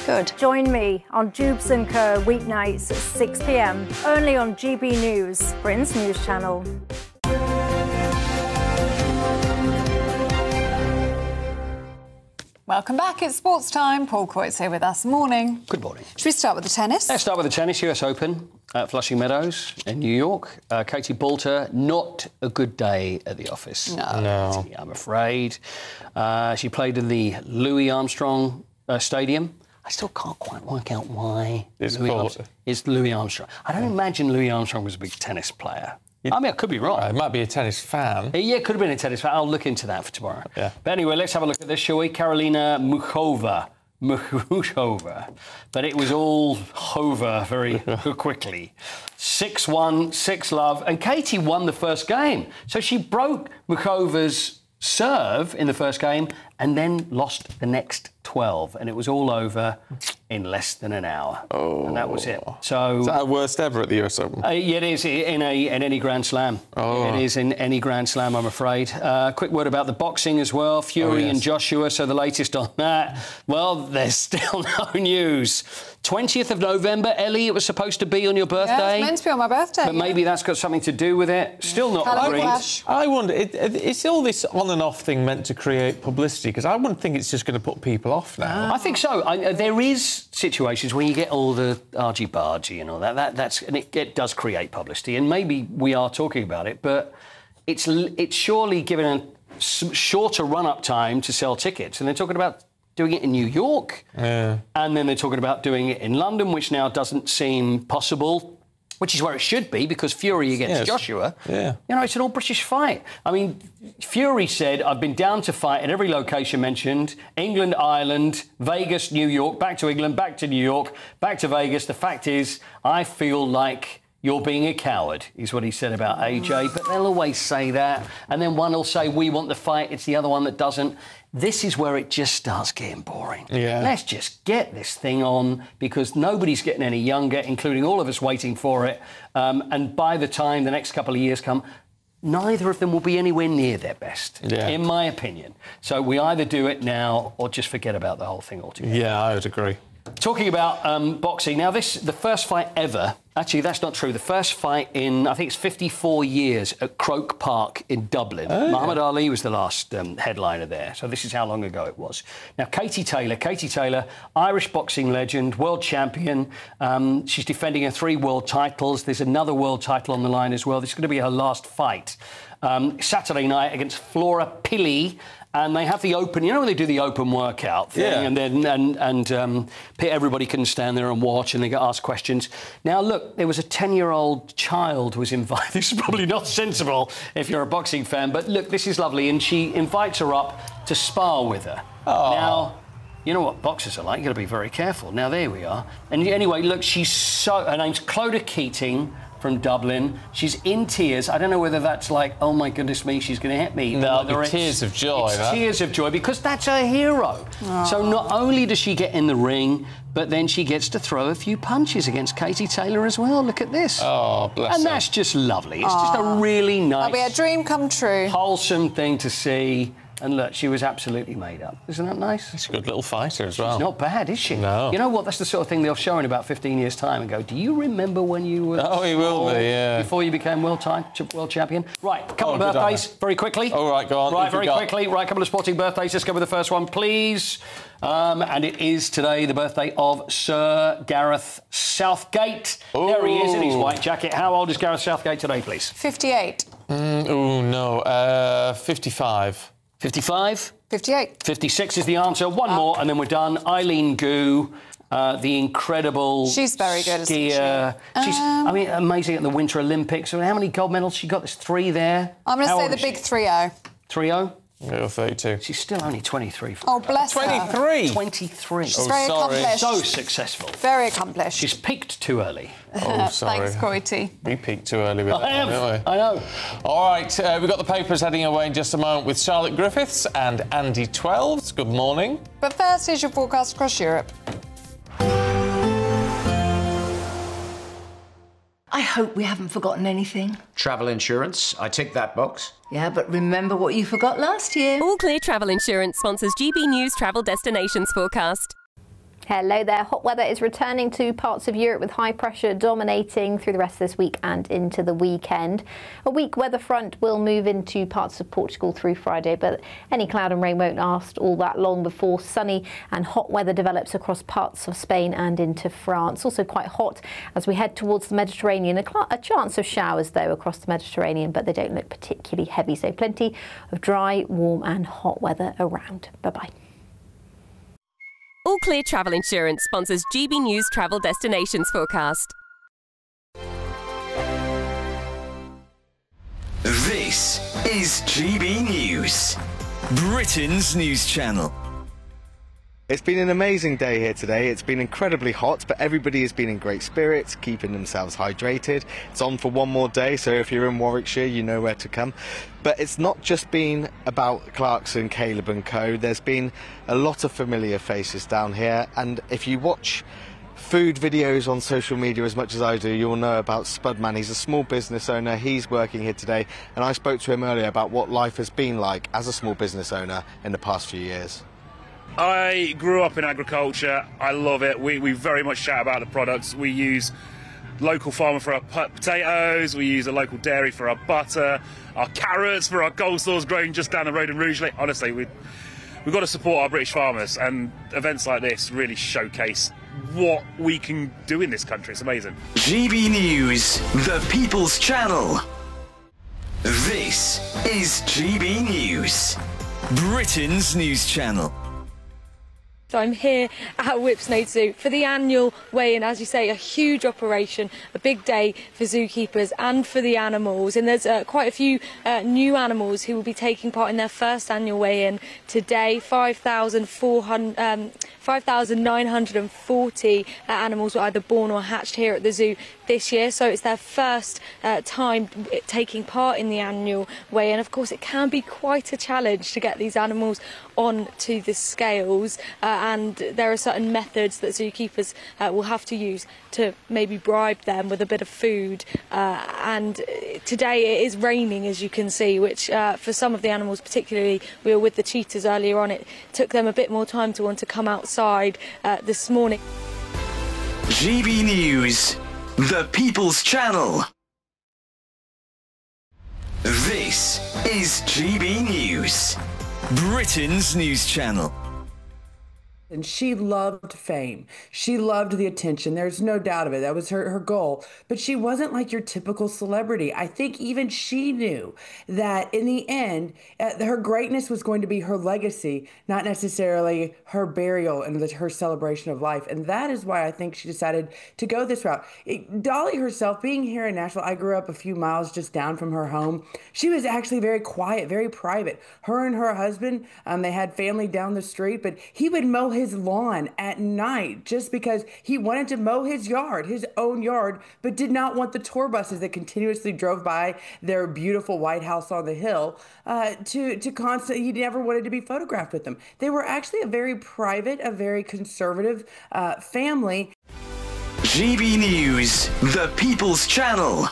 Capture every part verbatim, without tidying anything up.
Good. Join me on Jubes and Kerr weeknights at six p m, only on G B News, Britain's news channel. Welcome back. It's sports time. Paul Coyte's here with us. Morning. Good morning. Should we start with the tennis? Let's start with the tennis. U S Open at Flushing Meadows in New York. Uh, Katie Boulter, not a good day at the office. No. No. Katie, I'm afraid. Uh, she played in the Louis Armstrong uh, Stadium. I still can't quite work out why. It's Louis called- Armstrong. It's Louis Armstrong. I don't imagine Louis Armstrong was a big tennis player. I mean, I could be wrong. Uh, it might be a tennis fan. Yeah, it could have been a tennis fan. I'll look into that for tomorrow. Yeah. But anyway, let's have a look at this, shall we? Karolina Muchova. Muchova. But it was all over very quickly. six one, six love. And Katie won the first game. So she broke Muchova's serve in the first game and then lost the next twelve. And it was all over in less than an hour. Oh. And that was it. So... Is that her worst ever at the U S Open? Uh, yeah, it is in a in any Grand Slam. Oh. It is in any Grand Slam, I'm afraid. Uh, quick word about the boxing as well. Fury Oh, yes. and Joshua. So the latest on that. Well, there's still no news. twentieth of November, Ellie. It was supposed to be on your birthday. Yeah, it's meant to be on my birthday. But maybe that's got something to do with it. Still not Callum agreed. Clash. I wonder, it, it, is all this on and off thing meant to create publicity? Because I wouldn't think it's just going to put people off now. I think so. I, uh, there is situations where you get all the argy-bargy and all that. that that's and it, it does create publicity, and maybe we are talking about it, but it's it's surely given a s- shorter run-up time to sell tickets, and they're talking about doing it in New York, Yeah. and then they're talking about doing it in London, which now doesn't seem possible. Which is where it should be, because Fury against Yes. Joshua, Yeah. you know, it's an all-British fight. I mean, Fury said, I've been down to fight at every location mentioned, England, Ireland, Vegas, New York, back to England, back to New York, back to Vegas. The fact is, I feel like you're being a coward, is what he said about A J. But they'll always say that. And then one will say, we want the fight. It's the other one that doesn't. This is where it just starts getting boring. Yeah. Let's just get this thing on, because nobody's getting any younger, including all of us waiting for it. Um, and by the time the next couple of years come, neither of them will be anywhere near their best, Yeah. in my opinion. So we either do it now or just forget about the whole thing altogether. Yeah, I would agree. Talking about um, boxing, now this, the first fight ever, actually that's not true, the first fight in, I think it's fifty-four years at Croke Park in Dublin. Oh, Muhammad yeah. Ali was the last um, headliner there, so this is how long ago it was. Now, Katie Taylor, Katie Taylor, Irish boxing legend, world champion. Um, she's defending her three world titles. There's another world title on the line as well. This is going to be her last fight. Um, Saturday night against Flora Pili. And they have the open, you know when they do the open workout thing, Yeah. and then and and um, everybody can stand there and watch, and they get asked questions. Now look, there was a ten-year-old child who was invited. This is probably not sensible if you're a boxing fan, but look, this is lovely, and she invites her up to spar with her. Aww. Now, you know what boxers are like. You've got to be very careful. Now there we are. And anyway, look, she's so. Her name's Clodagh Keating from Dublin. She's in tears. I don't know whether that's like, oh my goodness me, she's going to hit me. No, or whether the it's- tears of joy, It's that. tears of joy, because that's her hero. So not only does she get in the ring, but then she gets to throw a few punches against Katie Taylor as well. Look at this. Oh, bless And her. that's just lovely. It's just a really That'll be a nice, dream come true. wholesome thing to see. And look, she was absolutely made up. Isn't that nice? She's a good little fighter as well. She's not bad, is she? No. You know what? That's the sort of thing they'll show in about fifteen years' time and go, do you remember when you were... Oh, he will be, yeah. Before you became world, time, world champion? Right, a couple Oh, of good birthdays, on her. very quickly. All right, go on. Right, Who've you very got? quickly. Right, a couple of sporting birthdays. Let's go with the first one, please. Um, and it is today the birthday of Sir Gareth Southgate. There he is in his Ooh. white jacket. How old is Gareth Southgate today, please? fifty-eight. Mm, oh, no. Uh, fifty-five. fifty-five? fifty-eight. fifty-six is the answer. One more, and then we're done. Eileen Gu, uh, the incredible She's very good, isn't she? skier. She's, I mean, amazing at the Winter Olympics. I mean, how many gold medals she got? There's three there. I'm going to How say old the is big she? three oh. three oh? Yeah, thirty-two. She's still only twenty-three. Oh, bless her. twenty-three? twenty-three. She's Oh, very sorry. accomplished. So successful. Very accomplished. She's peaked too early. Oh, sorry. Thanks, Coity. We peaked too early with I that am. one, didn't we? I know. All right, uh, we've got the papers heading away in just a moment with Charlotte Griffiths and Andy Twelves. Good morning. But first, here's your forecast across Europe. I hope we haven't forgotten anything. Travel insurance, I tick that box. Yeah, but remember what you forgot last year. All Clear Travel Insurance sponsors G B News Travel Destinations forecast. Hello there. Hot weather is returning to parts of Europe with high pressure dominating through the rest of this week and into the weekend. A weak weather front will move into parts of Portugal through Friday, but any cloud and rain won't last all that long before sunny and hot weather develops across parts of Spain and into France. Also quite hot as we head towards the Mediterranean. A, a chance of showers, though, across the Mediterranean, but they don't look particularly heavy. So plenty of dry, warm and hot weather around. Bye-bye. All Clear Travel Insurance sponsors G B News Travel Destinations Forecast. This is G B News, Britain's news channel. It's been an amazing day here today. It's been incredibly hot, but everybody has been in great spirits, keeping themselves hydrated. It's on for one more day, so if you're in Warwickshire, you know where to come. But it's not just been about Clarkson, Caleb and co. There's been a lot of familiar faces down here, and if you watch food videos on social media as much as I do, you'll know about Spudman. He's a small business owner. He's working here today, and I spoke to him earlier about what life has been like as a small business owner in the past few years. I grew up in agriculture. I love it. We, we very much shout about the products. We use local farmer for our potatoes. We use a local dairy for our butter. Our carrots for our coleslaws growing just down the road in Rugeley. Honestly, we, we've got to support our British farmers, and events like this really showcase what we can do in this country. It's amazing. G B News, the People's Channel. This is G B News, Britain's news channel. So I'm here at Whipsnade Zoo for the annual weigh-in, as you say, a huge operation, a big day for zookeepers and for the animals. And there's uh, quite a few uh, new animals who will be taking part in their first annual weigh-in today. five thousand nine hundred forty uh, animals were either born or hatched here at the zoo this year, so it's their first uh, time taking part in the annual weigh-in. Of course, it can be quite a challenge to get these animals onto the scales, uh, and there are certain methods that zookeepers uh, will have to use to maybe bribe them with a bit of food. Uh, and today it is raining, as you can see, which uh, for some of the animals, particularly we were with the cheetahs earlier on, it took them a bit more time to want to come outside uh, this morning. G B News, the People's Channel. This is G B News, Britain's news channel. And she loved fame. She loved the attention. There's no doubt of it. That was her, her goal. But she wasn't like your typical celebrity. I think even she knew that in the end, uh, her greatness was going to be her legacy, not necessarily her burial and the, her celebration of life. And that is why I think she decided to go this route. It, Dolly herself, being here in Nashville, I grew up a few miles just down from her home. She was actually very quiet, very private. Her and her husband, um, they had family down the street, but he would mow his lawn at night just because he wanted to mow his yard, his own yard, but did not want the tour buses that continuously drove by their beautiful White House on the hill uh, to, to constantly, he never wanted to be photographed with them. They were actually a very private, a very conservative uh, family. G B News, the People's Channel.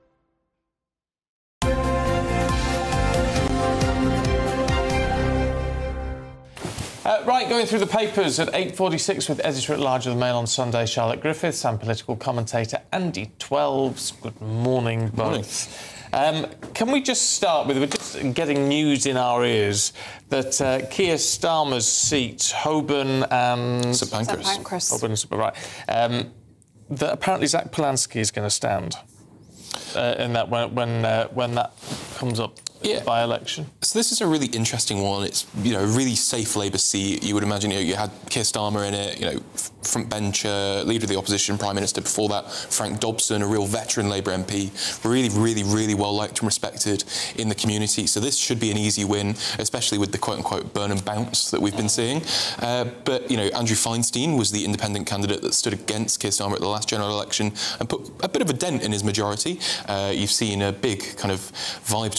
Uh, right, going through the papers at eight forty-six with editor-at-large of the Mail on Sunday, Charlotte Griffiths, and political commentator Andy Twelves. Good morning, both. Um, can we just start with, we're just getting news in our ears that uh, Keir Starmer's seat, Holborn and... St Pancras. St Pancras. Holborn and St Right. Um, that apparently Zach Polanski is going to stand uh, in that when, when, uh, when that comes up. Yeah. By-election. So this is a really interesting one. It's, you know, a really safe Labour seat. You would imagine, you know, you had Keir Starmer in it, you know, front bencher, leader of the opposition, Prime Minister before that, Frank Dobson, a real veteran Labour M P, really, really, really well liked and respected in the community. So this should be an easy win, especially with the quote-unquote burn and bounce that we've been seeing. Uh, but, you know, Andrew Feinstein was the independent candidate that stood against Keir Starmer at the last general election and put a bit of a dent in his majority. Uh, you've seen a big kind of vibe towards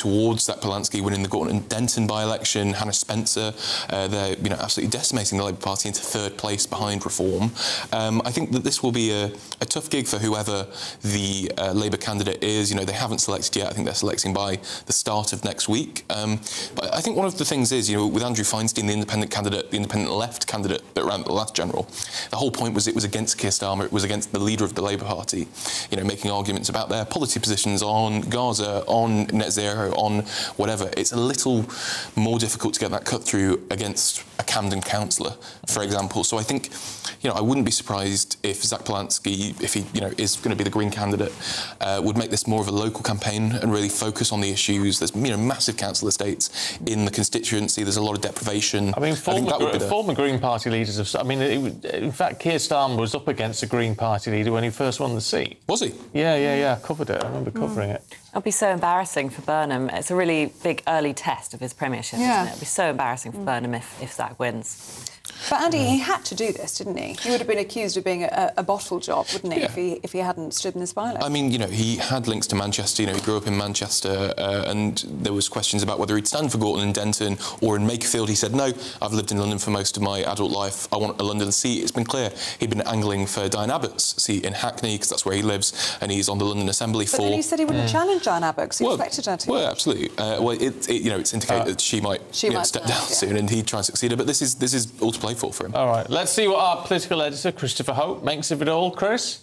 Zach Polansky winning the Gorton and Denton by-election, Hannah Spencer, uh, they're you know absolutely decimating the Labour Party into third place behind Reform. Um, I think that this will be a, a tough gig for whoever the uh, Labour candidate is. You know, they haven't selected yet. I think they're selecting by the start of next week. Um, but I think one of the things is, you know, with Andrew Feinstein, the independent candidate, the independent left candidate that ran the last general, the whole point was it was against Keir Starmer, it was against the leader of the Labour Party, you know, making arguments about their policy positions on Gaza, on net zero, on whatever. It's a little more difficult to get that cut through against a Camden councillor, for example. So I think, you know, I wouldn't be surprised if Zach Polansky, if he, you know, is going to be the Green candidate, uh, would make this more of a local campaign and really focus on the issues. There's, you know, massive council estates in the constituency. There's a lot of deprivation. I mean, former, I gr- the... former Green Party leaders have... I mean, it, in fact, Keir Starmer was up against a Green Party leader when he first won the seat. Was he? Yeah, yeah, yeah. I covered it. I remember covering mm. it. It'll be so embarrassing for Burnham. It's a really big early test of his premiership, yeah. isn't it? It'll be so embarrassing for mm. Burnham if, if Zach wins. But Andy, he had to do this, didn't he? He would have been accused of being a, a bottle job, wouldn't he, yeah. if he if he hadn't stood in this by-election? I mean, you know, he had links to Manchester. You know, he grew up in Manchester, uh, and there was questions about whether he'd stand for Gorton and Denton or in Makerfield. He said, no, I've lived in London for most of my adult life. I want a London seat. It's been clear he'd been angling for Diane Abbott's seat in Hackney because that's where he lives, and he's on the London Assembly but for. But then he said he wouldn't mm. challenge Diane Abbott because he well, expected her to. Well, absolutely. Uh, well, it, it, you know, it's indicated uh, that she might, she you know, might step down down yeah. soon, and he'd try and succeed her. But this is this is all to play for for him. All right. Let's see what our political editor, Christopher Hope, makes of it all. Chris?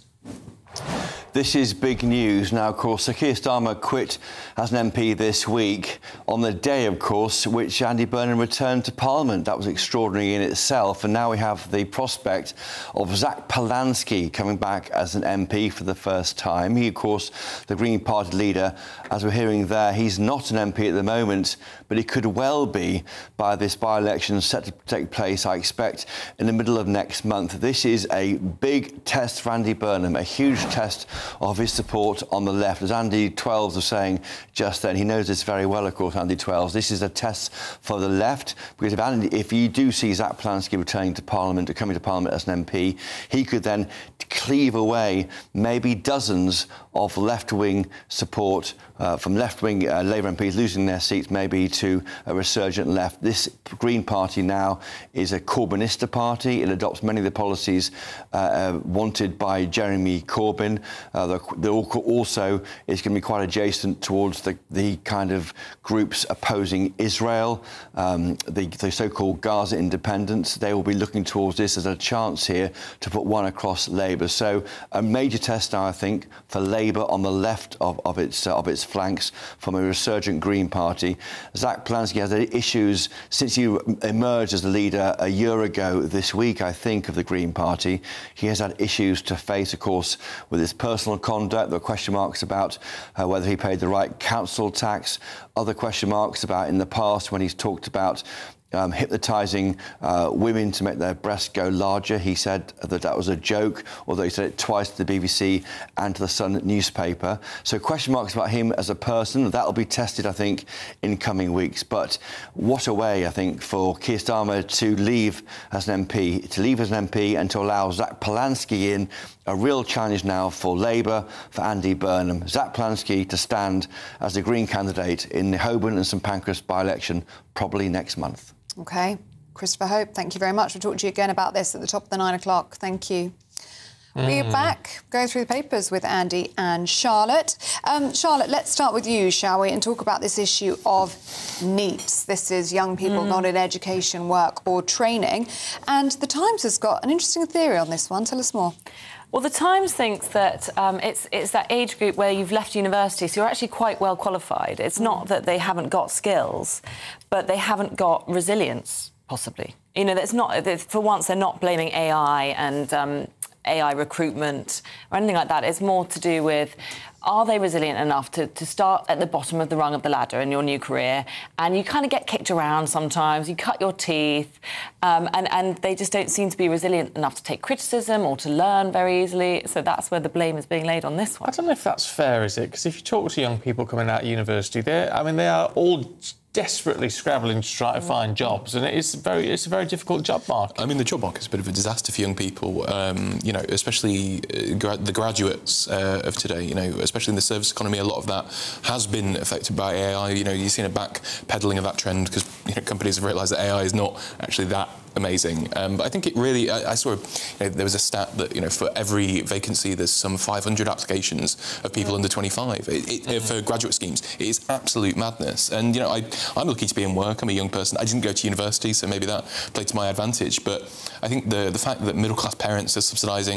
This is big news. Now, of course, Sir Keir Starmer quit as an M P this week on the day, of course, which Andy Burnham returned to Parliament. That was extraordinary in itself. And now we have the prospect of Zach Polansky coming back as an M P for the first time. He, of course, the Green Party leader, as we're hearing there, he's not an M P at the moment, but he could well be by this by-election set to take place, I expect, in the middle of next month. This is a big test for Andy Burnham, a huge test of his support on the left. As Andy Twelves was saying just then, he knows this very well, of course, Andy Twelves. This is a test for the left, because if, Andy, if you do see Zach Polansky returning to Parliament, or coming to Parliament as an M P, he could then cleave away maybe dozens of left-wing support uh, from left-wing uh, Labour M Ps losing their seats maybe to a resurgent left. This Green Party now is a Corbynista party. It adopts many of the policies uh, uh, wanted by Jeremy Corbyn. Uh, they're also is going to be quite adjacent towards the, the kind of groups opposing Israel, um, the, the so-called Gaza independents. They will be looking towards this as a chance here to put one across Labour. So a major test now, I think, for Labour on the left of, of its uh, of its flanks from a resurgent Green Party. Zach Polansky has issues since he emerged as the leader a year ago this week, I think, of the Green Party. He has had issues to face, of course, with his personal conduct. There are question marks about uh, whether he paid the right council tax. Other question marks about in the past when he's talked about Um, hypnotising uh, women to make their breasts go larger. He said that that was a joke, although he said it twice to the B B C and to the Sun newspaper. So question marks about him as a person. That will be tested, I think, in coming weeks. But what a way, I think, for Keir Starmer to leave as an M P, to leave as an M P and to allow Zach Polansky in. A real challenge now for Labour, for Andy Burnham. Zach Polansky to stand as the Green candidate in the Holborn and St Pancras by-election probably next month. OK. Christopher Hope, thank you very much. We'll talk to you again about this at the top of the nine o'clock. Thank you. Mm. We're back going through the papers with Andy and Charlotte. Um, Charlotte, let's start with you, shall we, and talk about this issue of NEETs. This is young people mm. not in education, work or training. And The Times has got an interesting theory on this one. Tell us more. Well, The Times thinks that um, it's, it's that age group where you've left university, so you're actually quite well qualified. It's mm. not that they haven't got skills, but they haven't got resilience, possibly. You know, that's not, for once, they're not blaming A I and um, A I recruitment or anything like that. It's more to do with, are they resilient enough to, to start at the bottom of the rung of the ladder in your new career, and you kind of get kicked around sometimes, you cut your teeth, um, and, and they just don't seem to be resilient enough to take criticism or to learn very easily. So that's where the blame is being laid on this one. I don't know if that's fair, is it? Because if you talk to young people coming out of university, they're, I mean, they are all desperately scrabbling to try to find jobs, and it is very, it's a very difficult job market. I mean, the job market is a bit of a disaster for young people, um, you know, especially uh, gra the graduates uh, of today, you know, especially especially in the service economy, a lot of that has been affected by A I. You know, you've seen a backpedaling of that trend because you know, companies have realised that A I is not actually that amazing. Um, but I think it really, I, I saw, you know, there was a stat that, you know, for every vacancy, there's some five hundred applications of people under twenty-five it, it, mm-hmm. for graduate schemes. It is absolute madness. And, you know, I, I'm lucky to be in work. I'm a young person. I didn't go to university, so maybe that played to my advantage. But I think the, the fact that middle-class parents are subsidising